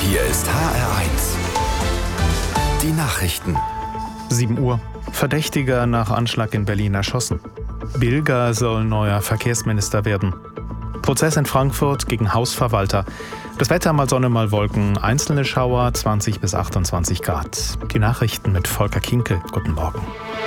Hier ist HR1. Die Nachrichten. 7 Uhr. Verdächtiger nach Anschlag in Berlin erschossen. Bilger soll neuer Verkehrsminister werden. Prozess in Frankfurt gegen Hausverwalter. Das Wetter mal Sonne, mal Wolken. Einzelne Schauer 20 bis 28 Grad. Die Nachrichten mit Volker Kinkel. Guten Morgen.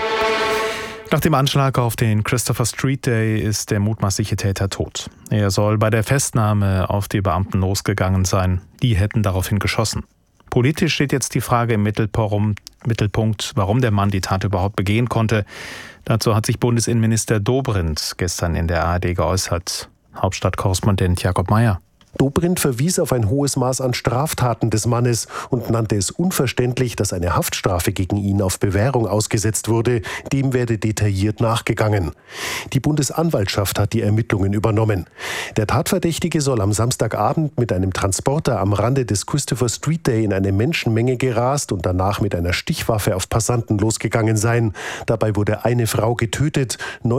Nach dem Anschlag auf den Christopher Street Day ist der mutmaßliche Täter tot. Er soll bei der Festnahme auf die Beamten losgegangen sein. Die hätten daraufhin geschossen. Politisch steht jetzt die Frage im Mittelpunkt, warum der Mann die Tat überhaupt begehen konnte. Dazu hat sich Bundesinnenminister Dobrindt gestern in der ARD geäußert. Hauptstadtkorrespondent Jakob Mayer. Dobrindt verwies auf ein hohes Maß an Straftaten des Mannes und nannte es unverständlich, dass eine Haftstrafe gegen ihn auf Bewährung ausgesetzt wurde. Dem werde detailliert nachgegangen. Die Bundesanwaltschaft hat die Ermittlungen übernommen. Der Tatverdächtige soll am Samstagabend mit einem Transporter am Rande des Christopher Street Day in eine Menschenmenge gerast und danach mit einer Stichwaffe auf Passanten losgegangen sein. Dabei wurde eine Frau getötet.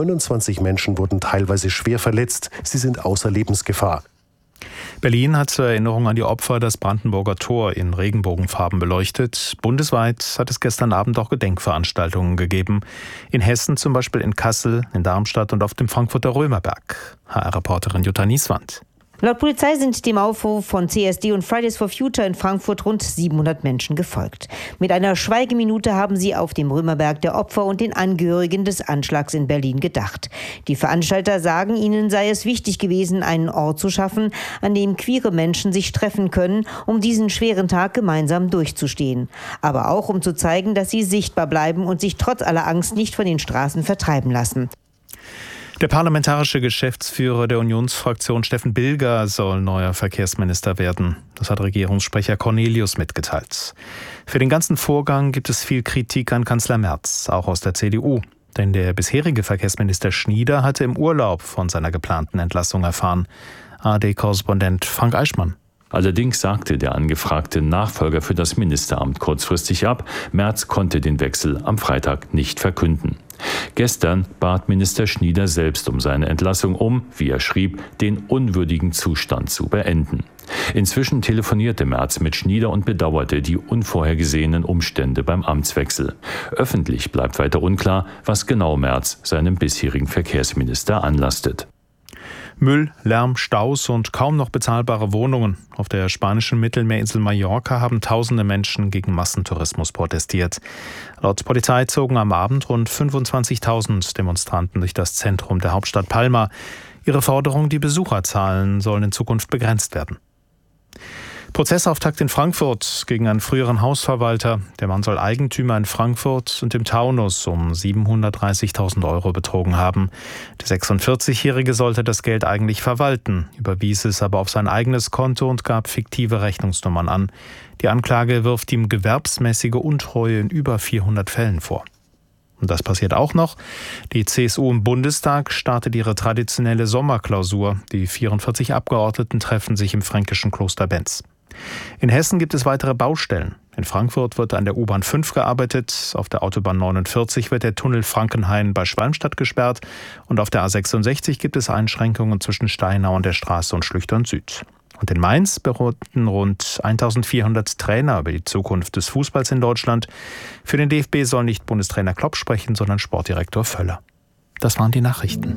29 Menschen wurden teilweise schwer verletzt. Sie sind außer Lebensgefahr. Berlin hat zur Erinnerung an die Opfer das Brandenburger Tor in Regenbogenfarben beleuchtet. Bundesweit hat es gestern Abend auch Gedenkveranstaltungen gegeben. In Hessen zum Beispiel in Kassel, in Darmstadt und auf dem Frankfurter Römerberg. HR-Reporterin Jutta Nieswand. Laut Polizei sind dem Aufruf von CSD und Fridays for Future in Frankfurt rund 700 Menschen gefolgt. Mit einer Schweigeminute haben sie auf dem Römerberg der Opfer und den Angehörigen des Anschlags in Berlin gedacht. Die Veranstalter sagen, ihnen sei es wichtig gewesen, einen Ort zu schaffen, an dem queere Menschen sich treffen können, um diesen schweren Tag gemeinsam durchzustehen. Aber auch, um zu zeigen, dass sie sichtbar bleiben und sich trotz aller Angst nicht von den Straßen vertreiben lassen. Der parlamentarische Geschäftsführer der Unionsfraktion Steffen Bilger soll neuer Verkehrsminister werden. Das hat Regierungssprecher Cornelius mitgeteilt. Für den ganzen Vorgang gibt es viel Kritik an Kanzler Merz, auch aus der CDU. Denn der bisherige Verkehrsminister Schnieder hatte im Urlaub von seiner geplanten Entlassung erfahren. ARD-Korrespondent Frank Eichmann. Allerdings sagte der angefragte Nachfolger für das Ministeramt kurzfristig ab. Merz konnte den Wechsel am Freitag nicht verkünden. Gestern bat Minister Schnieder selbst um seine Entlassung, um, wie er schrieb, den unwürdigen Zustand zu beenden. Inzwischen telefonierte Merz mit Schnieder und bedauerte die unvorhergesehenen Umstände beim Amtswechsel. Öffentlich bleibt weiter unklar, was genau Merz seinem bisherigen Verkehrsminister anlastet. Müll, Lärm, Staus und kaum noch bezahlbare Wohnungen. Auf der spanischen Mittelmeerinsel Mallorca haben tausende Menschen gegen Massentourismus protestiert. Laut Polizei zogen am Abend rund 25.000 Demonstranten durch das Zentrum der Hauptstadt Palma. Ihre Forderung, die Besucherzahlen sollen in Zukunft begrenzt werden. Prozessauftakt in Frankfurt gegen einen früheren Hausverwalter. Der Mann soll Eigentümer in Frankfurt und im Taunus um 730.000 Euro betrogen haben. Der 46-Jährige sollte das Geld eigentlich verwalten, überwies es aber auf sein eigenes Konto und gab fiktive Rechnungsnummern an. Die Anklage wirft ihm gewerbsmäßige Untreue in über 400 Fällen vor. Und das passiert auch noch. Die CSU im Bundestag startet ihre traditionelle Sommerklausur. Die 44 Abgeordneten treffen sich im fränkischen Kloster Benz. In Hessen gibt es weitere Baustellen. In Frankfurt wird an der U-Bahn 5 gearbeitet, auf der Autobahn 49 wird der Tunnel Frankenhain bei Schwalmstadt gesperrt und auf der A66 gibt es Einschränkungen zwischen Steinau und der Straße und Schlüchtern Süd. Und in Mainz beraten rund 1400 Trainer über die Zukunft des Fußballs in Deutschland. Für den DFB soll nicht Bundestrainer Klopp sprechen, sondern Sportdirektor Völler. Das waren die Nachrichten.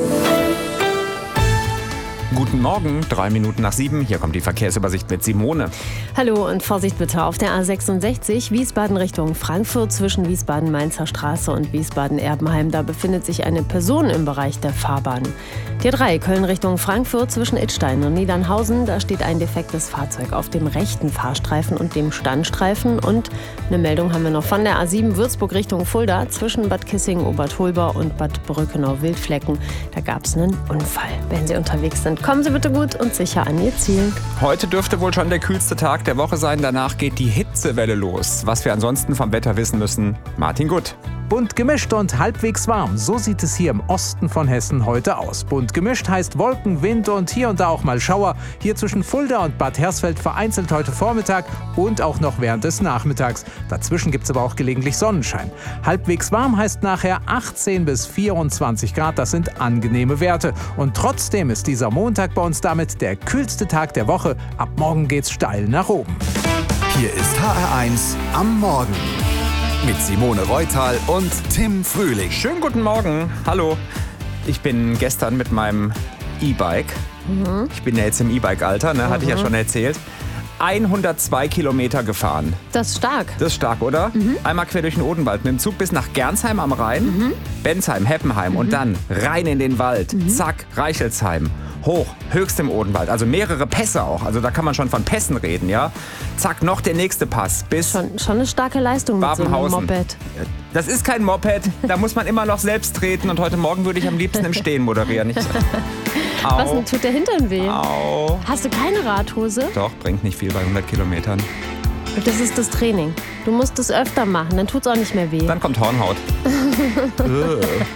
Guten Morgen, 3 Minuten nach 7. Hier kommt die Verkehrsübersicht mit Simone. Hallo und Vorsicht bitte auf der A66 Wiesbaden Richtung Frankfurt zwischen Wiesbaden-Mainzer Straße und Wiesbaden-Erbenheim. Da befindet sich eine Person im Bereich der Fahrbahn. Die 3 Köln Richtung Frankfurt zwischen Idstein und Niedernhausen. Da steht ein defektes Fahrzeug auf dem rechten Fahrstreifen und dem Standstreifen. Und eine Meldung haben wir noch von der A7 Würzburg Richtung Fulda zwischen Bad Kissingen-Obertolba und Bad Brückenau-Wildflecken. Da gab es einen Unfall. Wenn Sie unterwegs sind, kommen Sie bitte gut und sicher an Ihr Ziel. Heute dürfte wohl schon der kühlste Tag der Woche sein. Danach geht die Hitzewelle los. Was wir ansonsten vom Wetter wissen müssen, Martin Gutt. Bunt gemischt und halbwegs warm. So sieht es hier im Osten von Hessen heute aus. Bunt gemischt heißt Wolken, Wind und hier und da auch mal Schauer. Hier zwischen Fulda und Bad Hersfeld vereinzelt heute Vormittag und auch noch während des Nachmittags. Dazwischen gibt es aber auch gelegentlich Sonnenschein. Halbwegs warm heißt nachher 18 bis 24 Grad. Das sind angenehme Werte. Und trotzdem ist dieser Montag bei uns damit der kühlste Tag der Woche. Ab morgen geht's steil nach oben. Hier ist HR1 am Morgen. Mit Simone Reutal und Tim Frühling. Schönen guten Morgen. Hallo. Ich bin gestern mit meinem E-Bike, ich bin ja jetzt im E-Bike-Alter, ne, hatte ich ja schon erzählt, 102 Kilometer gefahren. Das ist stark. Das ist stark, oder? Einmal quer durch den Odenwald mit dem Zug bis nach Gernsheim am Rhein, Bensheim, Heppenheim und dann rein in den Wald. Zack, Reichelsheim. Hoch, höchst im Odenwald, also mehrere Pässe auch. Also da kann man schon von Pässen reden, ja. Zack, noch der nächste Pass bis Schon eine starke Leistung mit so einem Babenhausen. Moped. Das ist kein Moped, da muss man immer noch selbst treten und heute Morgen würde ich am liebsten im Stehen moderieren. Was denn, tut der Hintern weh? Au. Hast du keine Radhose? Doch, bringt nicht viel bei 100 Kilometern. Das ist das Training. Du musst es öfter machen, dann tut's auch nicht mehr weh. Dann kommt Hornhaut.